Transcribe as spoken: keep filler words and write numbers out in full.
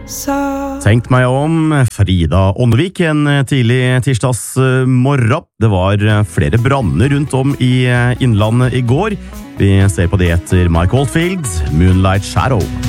Tenkt meg om, Frida Åndevik, en tidlig tirsdagsmorgen. Det var flere branner rundt om i Innlandet i går. Vi ser på det etter Mike Oldfield, Moonlight Shadow.